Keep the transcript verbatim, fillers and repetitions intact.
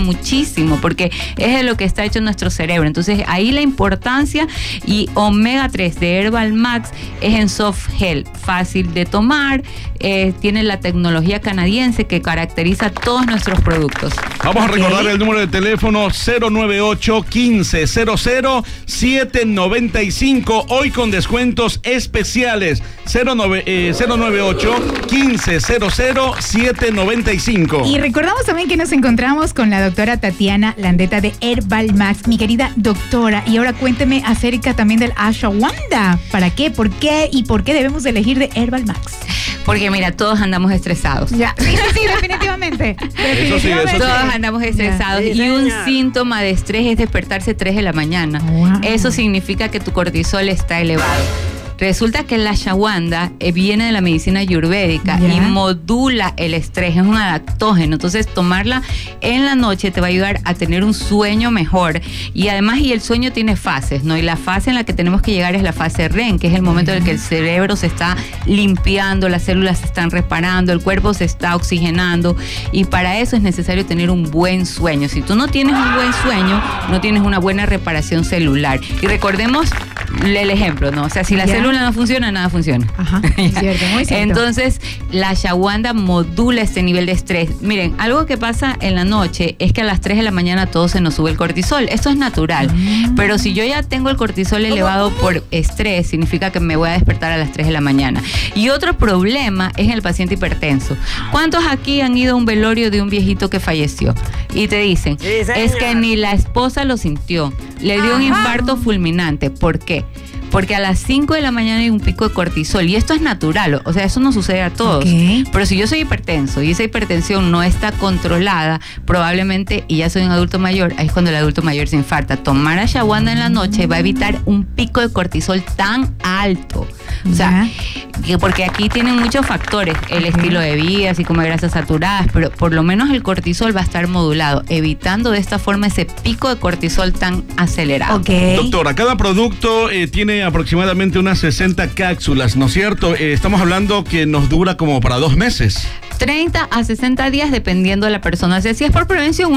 muchísimo, porque es de lo que está hecho nuestro cerebro. Entonces, ahí la importancia, y omega tres de Herbal Max es en soft gel, fácil de tomar, eh, tiene la tecnología canadiense que caracteriza todos nuestros productos. Vamos a Okay. recordar el número de teléfono cero nueve ocho, quince, cero cero, siete noventa y cinco, hoy con descuentos especiales. cero nueve ocho, quince, cero cero, siete noventa y cinco. Y recordamos también que nos encontramos con la doctora Tatiana Landeta de Herbal Max. Mi querida doctora, y ahora cuénteme acerca también del ashwagandha. ¿Para qué? ¿Por qué? ¿Y por qué debemos elegir de Herbal Max? Porque mira, todos andamos estresados. Ya, sí, sí, sí, definitivamente. definitivamente. Eso sí, eso sí. Todos andamos estresados. Ya. Y un síntoma de estrés es despertarse tres de la mañana. Wow. Eso significa que tu cortisol está elevado. Resulta que la ashwagandha eh, viene de la medicina ayurvédica Ya. y modula el estrés, es un adaptógeno. Entonces, tomarla en la noche te va a ayudar a tener un sueño mejor. Y además, y el sueño tiene fases, ¿no? Y la fase en la que tenemos que llegar es la fase R E M, que es el momento en el que el cerebro se está limpiando, las células se están reparando, el cuerpo se está oxigenando. Y para eso es necesario tener un buen sueño. Si tú no tienes un buen sueño, no tienes una buena reparación celular. Y recordemos el ejemplo, ¿no? O sea, si la Ya. célula no funciona, nada funciona. Ajá, es cierto, muy cierto. Entonces, la ashwagandha modula este nivel de estrés. Miren, algo que pasa en la noche es que a las tres de la mañana todo se nos sube el cortisol. Esto es natural. Mm. Pero si yo ya tengo el cortisol elevado por estrés, significa que me voy a despertar a las tres de la mañana. Y otro problema es el paciente hipertenso. ¿Cuántos aquí han ido a un velorio de un viejito que falleció? Y te dicen, Sí, señor. es que ni la esposa lo sintió. Le dio un Ajá. infarto fulminante. ¿Por qué? Porque a las cinco de la mañana hay un pico de cortisol y esto es natural, o sea, eso no sucede a todos. Ok. Pero si yo soy hipertenso y esa hipertensión no está controlada, probablemente, y ya soy un adulto mayor, ahí es cuando el adulto mayor se infarta. Tomar ashwagandha en la noche va a evitar un pico de cortisol tan alto. O sea, que porque aquí tienen muchos factores, el Ok. estilo de vida, así como grasas saturadas, pero por lo menos el cortisol va a estar modulado, evitando de esta forma ese pico de cortisol tan acelerado. Ok. Doctora, cada producto eh, tiene aproximadamente unas sesenta cápsulas, ¿no es cierto? Eh, estamos hablando que nos dura como para dos meses. treinta a sesenta días dependiendo de la persona. O sea, si es por prevención,